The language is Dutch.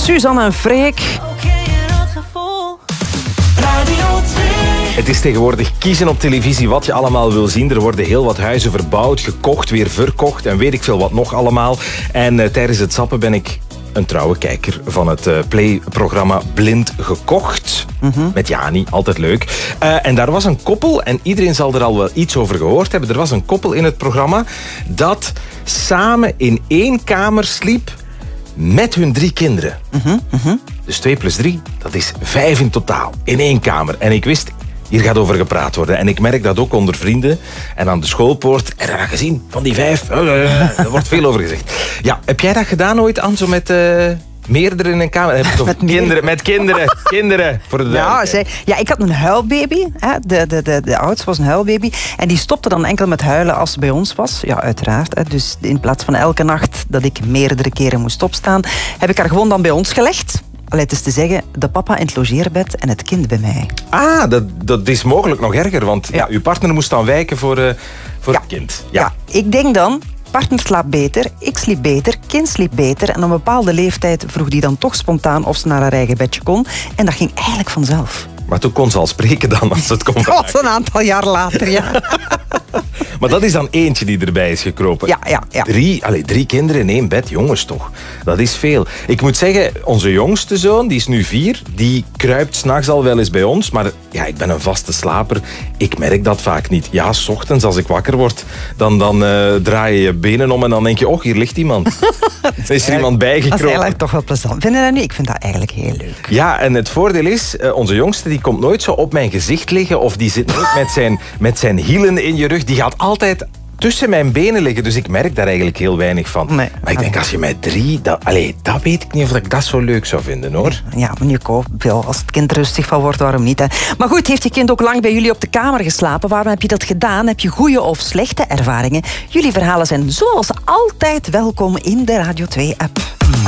Suzanne en Freek. Het is tegenwoordig kiezen op televisie wat je allemaal wil zien. Er worden heel wat huizen verbouwd, gekocht, weer verkocht en weet ik veel wat nog allemaal. En tijdens het zappen ben ik een trouwe kijker van het Play-programma Blind Gekocht. Met Jani, altijd leuk. En daar was een koppel, en iedereen zal er al wel iets over gehoord hebben. Er was een koppel in het programma dat samen in 1 kamer sliep met hun 3 kinderen. Dus 2 plus 3, dat is 5 in totaal. In 1 kamer. En ik wist, hier gaat over gepraat worden. En ik merk dat ook onder vrienden. En aan de schoolpoort. En dan gezien, van die 5. Er wordt veel over gezegd. Ja, heb jij dat gedaan ooit, Anne, zo met meerdere in een kamer? Heb je toch met kinderen, voor de duidelijkheid. Ja, ik had een huilbaby. Hè. De oudste was een huilbaby. En die stopte dan enkel met huilen als ze bij ons was. Ja, uiteraard. Hè. Dus in plaats van elke nacht dat ik meerdere keren moest opstaan, heb ik haar gewoon dan bij ons gelegd. Het is te zeggen, de papa in het logeerbed en het kind bij mij. Ah, dat is mogelijk nog erger, want uw partner moest dan wijken voor het kind. Ja, ik denk dan, partner slaapt beter, ik sliep beter, kind sliep beter. En op een bepaalde leeftijd vroeg die dan toch spontaan of ze naar haar eigen bedje kon. En dat ging eigenlijk vanzelf. Maar toen kon ze al spreken dan, als het kon. Dat was een aantal jaar later, ja. Maar dat is dan eentje die erbij is gekropen. Ja. 3 kinderen in 1 bed, jongens toch. Dat is veel. Ik moet zeggen, onze jongste zoon, die is nu 4, die kruipt 's nachts al wel eens bij ons. Maar ja, ik ben een vaste slaper. Ik merk dat vaak niet. Ja, 's ochtends als ik wakker word, dan draai je je benen om en dan denk je, oh, hier ligt iemand. Er is er iemand bijgekropen. Dat is eigenlijk toch wel plezant. Vind je dat nu? Ik vind dat eigenlijk heel leuk. Ja, en het voordeel is, onze jongste die komt nooit zo op mijn gezicht liggen of die zit nooit met zijn hielen in je rug. Die gaat altijd tussen mijn benen liggen, dus ik merk daar eigenlijk heel weinig van. Nee. Maar ik denk, als je met 3... Dat weet ik niet of ik dat zo leuk zou vinden, hoor. Ja, maar nu als het kind rustig van wordt, waarom niet? Hè? Maar goed, heeft je kind ook lang bij jullie op de kamer geslapen? Waarom heb je dat gedaan? Heb je goede of slechte ervaringen? Jullie verhalen zijn zoals altijd welkom in de Radio 2-app.